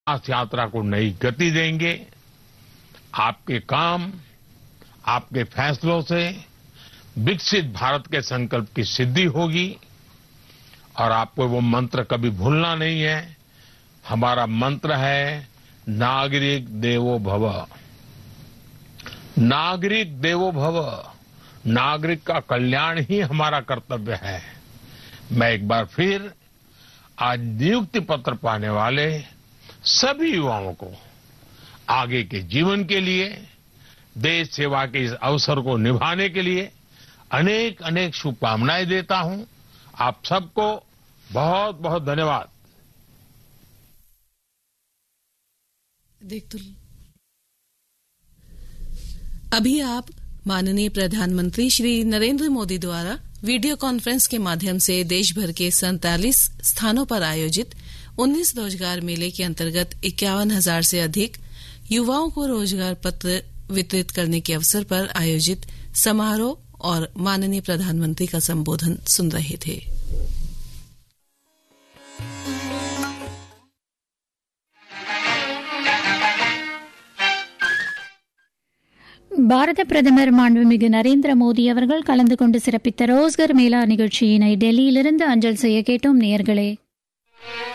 विकास यात्रा को नई गति देंगे। आपके काम, आपके फैसलों से विकसित भारत के संकल्प की सिद्धि होगी और आपको वो मंत्र कभी भूलना नहीं है। हमारा मंत्र है नागरिक देवो भव। नागरिक देवो भव। नागरिक का कल्याण ही हमारा कर्तव्य है। मैं एक बार फिर आज नियुक्ति पत्र पाने वाले सभी युवाओं को आगे के जीवन के लिए, देश सेवा के इस अवसर को निभाने के लिए अनेक अनेक शुभकामनाएं देता हूं। आप सबको बहुत बहुत धन्यवाद। अभी आप माननीय प्रधानमंत्री श्री नरेंद्र मोदी द्वारा वीडियो कॉन्फ्रेंस के माध्यम से देश भर के 47 स्थानों पर आयोजित 19 रोजगार मेले के अंतर्गत 51,000 से अधिक युवाओं को रोजगार पत्र वितरित करने के अवसर पर आयोजित समारोह और माननीय प्रधानमंत्री का संबोधन सुन रहे थे। பாரத பிரதமர் மாண்புமிகு நரேந்திர மோடி அவர்கள் கலந்து கொண்டு சிறப்பித்த ரோஸ்கர் மேளா நிகழ்ச்சியினை டெல்லியிலிருந்து அஞ்சல் செய்ய கேட்டோம் நேயர்களே.